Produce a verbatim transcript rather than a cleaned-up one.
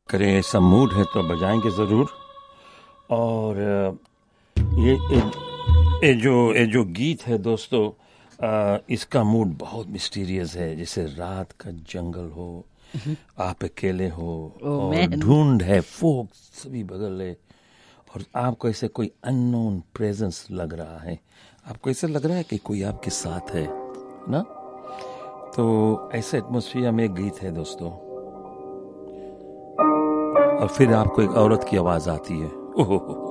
करें, ऐसा मूड है तो बजाएंगे ज़रूर। और ये ये, ये जो ये जो गीत है दोस्तों, आ, इसका मूड बहुत मिस्टीरियस है, जैसे रात का जंगल हो, आप अकेले हो Oh, और man. ढूंढ है, फोक सभी बगल है, और आपको ऐसे कोई अननोन प्रेजेंस लग रहा है, आपको ऐसे लग रहा है कि कोई आपके साथ है ना। तो ऐसे एटमॉस्फेयर में एक गीत है दोस्तों, और फिर आपको एक औरत की आवाज आती है, ओहो